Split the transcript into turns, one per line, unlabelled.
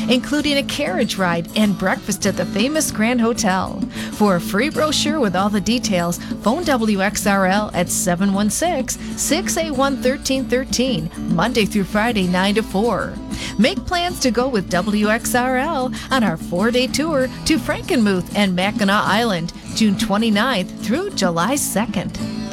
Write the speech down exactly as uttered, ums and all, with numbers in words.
including a carriage ride and breakfast at the famous Grand Hotel. For a free brochure with all the details, phone W X R L at seven one six, six eight one, one three one three, Monday through Friday, nine to four. Make plans to go with W X R L on our four-day tour to Frankenmuth and Mackinac Island, June twenty-ninth through July second.